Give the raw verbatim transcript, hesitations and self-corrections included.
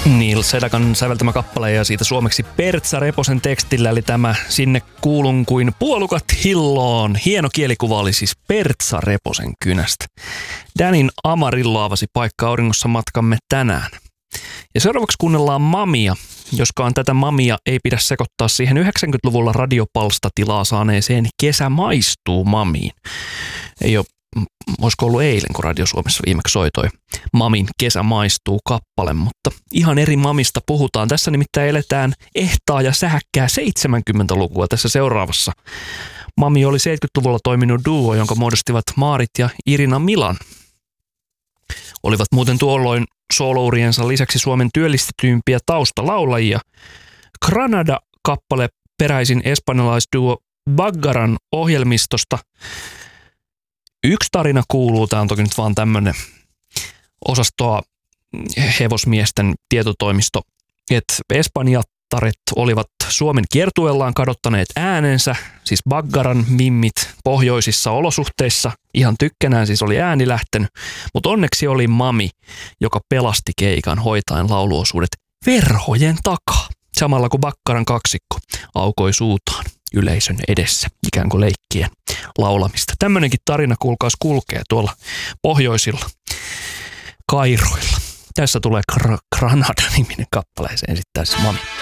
Neil Sedakan säveltämä kappale ja siitä suomeksi Pertsa Reposen tekstillä, eli tämä Sinne kuulun kuin puolukat hilloon. Hieno kielikuva oli siis Pertsa Reposen kynästä. Danin Amarillo avasi paikka auringossa matkamme tänään. Ja seuraavaksi kuunnellaan Mamia, joskaan tätä Mamia ei pidä sekoittaa siihen yhdeksänkymmentäluvulla radiopalstatilaa saaneeseen Kesä maistuu Mamiin. Ei ole, olisiko ollut eilen, kun Radio Suomessa viimeksi soitoi Mamin Kesä maistuu -kappale, mutta ihan eri Mamista puhutaan. Tässä nimittäin eletään ehtaa ja sähäkkää seitsemänkymmentälukua tässä seuraavassa. Mami oli seitsemänkymmentäluvulla toiminut duo, jonka muodostivat Maarit ja Irina Milan. Olivat muuten tuolloin solouriensa lisäksi Suomen työllistetyimpiä taustalaulajia. Granada-kappale peräisin espanjalaisduo Baggaran ohjelmistosta. Yksi tarina kuuluu, tämä on toki nyt vaan tämmöinen osastoa hevosmiesten tietotoimisto, että espanjattaret olivat Suomen kiertueellaan kadottaneet äänensä, siis Baggaran mimmit pohjoisissa olosuhteissa, ihan tykkänään siis oli ääni lähtenyt, mutta onneksi oli Mami, joka pelasti keikan hoitaen lauluosuudet verhojen takaa, samalla kun Baggaran kaksikko aukoi suutaan yleisön edessä, ikään kuin leikkien laulamista. Tämmöinenkin tarina, kuulkaas, kulkee tuolla pohjoisilla kairoilla. Tässä tulee Granada-niminen kappale, se esittää se Mami.